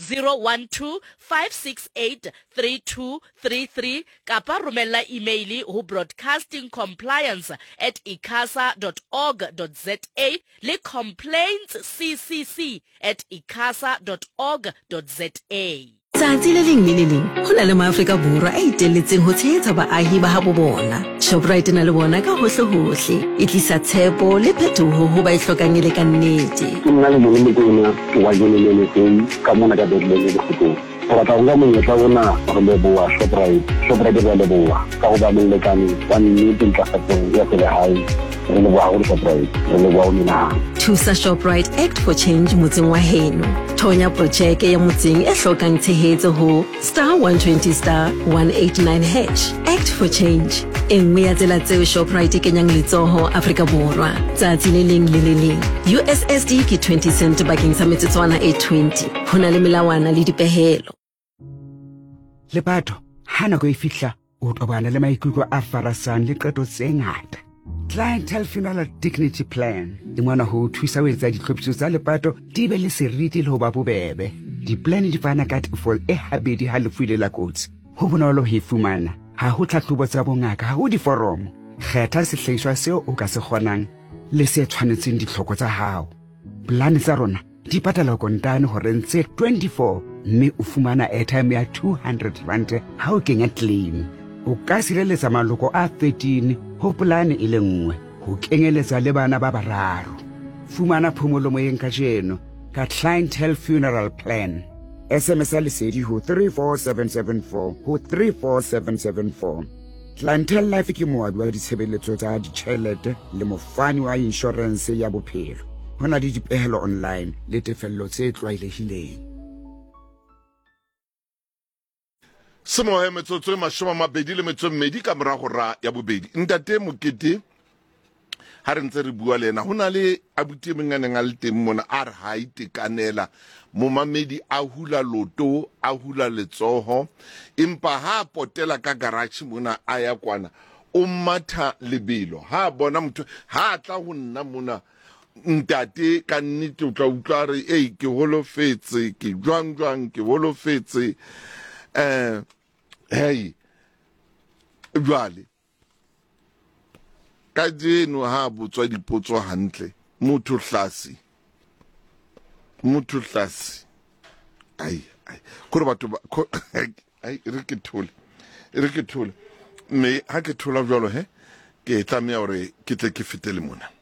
012-568-3233 kapa romella email ho broadcastingcompliance@icasa.org.za le complaints@icasa.org.za. Tsatsi le leng le le leng ho na le maAfrika Borwa a itelletseng ho tshehetsa baahi ba habo bona. Shoprite na le bona ka hohle hohle e tlisa tshepo le phetoho ho ba e hlokang le ka nnete. Nna le mo tsena wa jone ka mona ka bele le fotong. Ba tla nga mo yetla bona re le boa Shoprite ba le boa ka go ba mo le kane wa nnete ka fatong ya pele hai re le boa go Shoprite re le boa mina. Thusa Shoprite Act for Change motseng wa heno. Thonya projeke ya motseng e hlokang tshehetso ho *120*189#. Act for Change. Engwe ya tsela tseo Shoprite kenyang letsoho Afrika Borwa. Tsatsi le leng le le leng. USSD ke 20 cent bakeng sa metsotswana e 20. Hona le melawana le dipehelo. Lepato, hana go ifihla o tobana le maikutlo a farasang le qeto tse ngata. Clientele Funeral Dignity Plan di ngwana ho thusa ho etsa ditlhophiso tsa lepato di be le seriti le ho ba bobebe. Di-plan di fana ka tefol e habedi ha lefu ile la kotsi. Ho bonolo ho fumana. Ha ho tlhahlobo tsa bongaka, ha ho diforomo. Kgetha sehlahiswa seo o ka se kgonang le se tshwanetseng ditlhoko tsa hao. Plan tsa rona di patala kontane hore ntse 24 mme o fumana airtime ya 200 rand ha o kenya claim. O ka sireletsa maloko a 13 ho polane e le nngwe ho kenyeletsa le bana ba bararo. Fumana phomolo moyeng ka jeno ka Clientele Funeral Plan. SMS lesedi ho 34774 ho 34774. Clientele Life ke moabi wa ditshebeletso tsa ditjhelete le mofani wa insurance ya bophelo. Hona le dipehelo online le tefello tse tlwaelehileng. Semohe metsotso e 22 ka morago ra ya bobedi. Ntate Mokete ha re ntse re bua le ena ho na le abuti menganeng a le teng mona a re ha itekanela momamedi a hula loto a hula letsoho empa ha potela ka garage mona a ya kwana o matha lebelo ha bona motho ha tla ho nna mona ntate ka nnete o tla utlwa re ke holofetse ke jwang ke holofetse hey jwale ka jeno ha botswa dipotso hantle motho hlasi ai kore batho ai re ke thole me ha ke thola jwalo ke tlamea hore ke tle ke fetele mona.